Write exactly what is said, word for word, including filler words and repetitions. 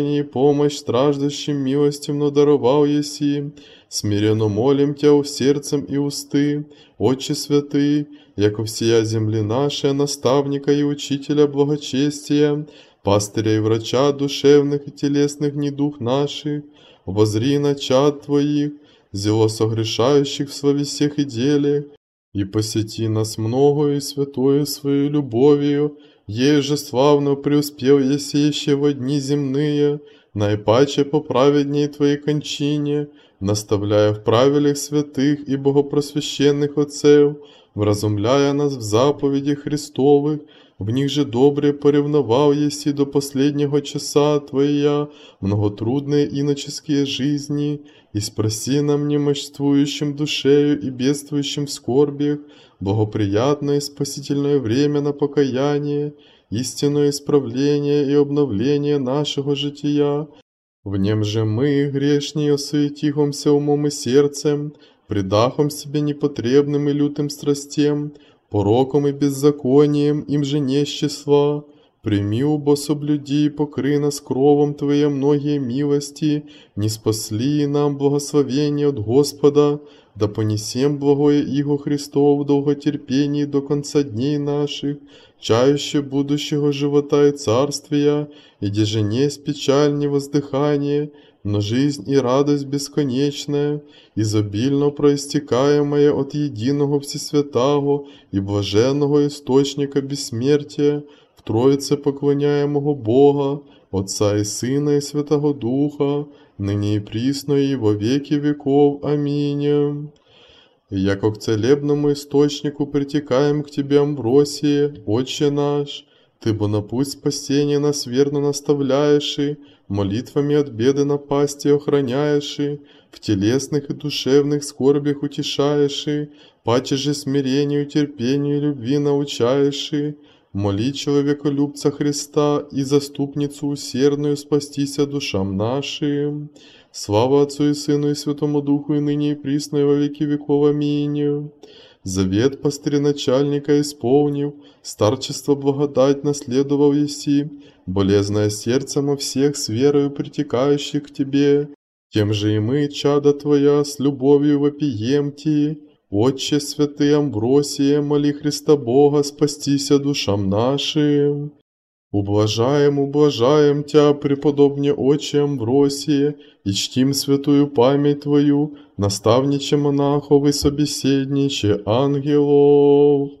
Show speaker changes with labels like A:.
A: и помощь страждущим милостивно даровал еси. Смиренно молим Тя сердцем и усты, Отче святый, яко всея земли нашей, наставника и учителя благочестия, пастыря и врача душевных и телесных недуг наших, возри на чад Твоих, зело согрешающих в слове всех и деле, и посети нас многою и святою Своей любовью, ей же славно преуспел еси еще во дни земные, наипаче по праведней Твоей кончине, наставляя в правилах святых и богопросвященных отцев, вразумляя нас в заповеди Христовых, в них же добре поревновал еси до последнего часа Твоя многотрудные иноческие жизни, и спроси нам немощствующим душею и бедствующим в скорбях благоприятное и спасительное время на покаяние, истинное исправление и обновление нашего жития. В нем же мы, грешние, осуетихомся умом и сердцем, предахом себе непотребным и лютым страстям, пороком и беззаконием, им же несчастья. Прими, убо соблюди, покры нас кровом Твоя многие милости, не спасли нам благословение от Господа, да понесем благое Иго Христово в долготерпении до конца дней наших, чаще будущего живота и царствия, и где же несть печаль, не воздыхание, но жизнь и радость бесконечная, изобильно проистекаемая от единого Всесвятаго и блаженного Источника бессмертия, в Троице поклоняемого Бога, Отца и Сына и Святого Духа, ныне и присно и во веки веков. Аминь. Яко к целебному источнику притекаем к Тебе, Амвросие, Отче наш, Ты бо на путь спасения нас верно наставляешь, и молитвами от беды напасти охраняешь, и в телесных и душевных скорбях утешаешь, и паче же смирению, терпению и любви научаешь, и моли человеколюбца Христа и заступницу усердную спастися душам нашим. Слава Отцу и Сыну и Святому Духу, и ныне и присно и во веки веков. Аминь. Завет пастыря-начальника исполнив, старчество благодать наследовал еси, болезное сердцем о всех с верою притекающих к Тебе. Тем же и мы, чада Твоя, с любовью вопием Ти. Отче святый Амвросие, моли Христа Бога, спастися душам нашим. Ублажаем, ублажаем Тя, преподобне Отче Амвросие, и чтим святую память Твою, наставниче монахов и собеседниче ангелов.